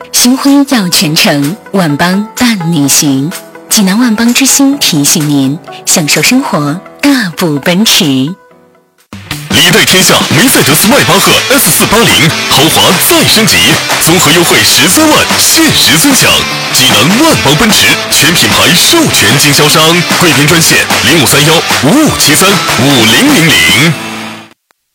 新婚要全程，万邦伴你行。济南万邦之星提醒您，享受生活，大步奔驰。 礼待天下梅赛德斯迈巴赫 S480豪华再升级，综合优惠13万，限时尊享。济南万邦奔驰全品牌授权经销商，贵宾专线053155735000。